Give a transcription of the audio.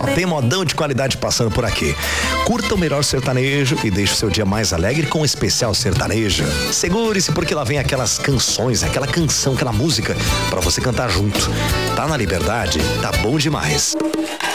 Só tem modão de qualidade passando por aqui. Curta o melhor sertanejo e deixe o seu dia mais alegre com o especial sertanejo. Segure-se porque lá vem aquelas canções, aquela canção, aquela música pra você cantar junto. Tá na Liberdade, tá bom demais.